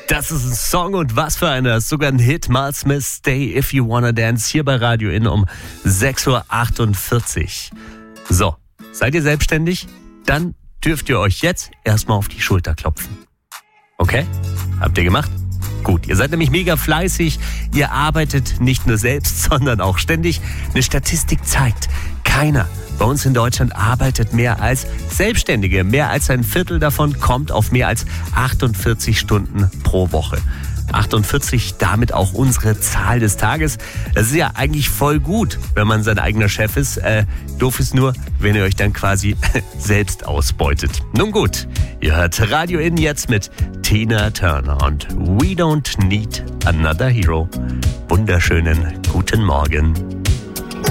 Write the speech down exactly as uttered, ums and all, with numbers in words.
Das ist ein Song und was für einer. Sogar ein Hit. Miles Smith, Stay If You Wanna Dance, hier bei Radio In um sechs Uhr achtundvierzig. So, seid ihr selbstständig? Dann dürft ihr euch jetzt erstmal auf die Schulter klopfen. Okay? Habt ihr gemacht? Gut, ihr seid nämlich mega fleißig. Ihr arbeitet nicht nur selbst, sondern auch ständig. Eine Statistik zeigt, keiner bei uns in Deutschland arbeitet mehr als Selbstständige. Mehr als ein Viertel davon kommt auf mehr als achtundvierzig Stunden pro Woche. achtundvierzig, damit auch unsere Zahl des Tages. Das ist ja eigentlich voll gut, wenn man sein eigener Chef ist. Äh, doof ist nur, wenn ihr euch dann quasi selbst ausbeutet. Nun gut, ihr hört Radio In jetzt mit Tina Turner und We Don't Need Another Hero. Wunderschönen guten Morgen.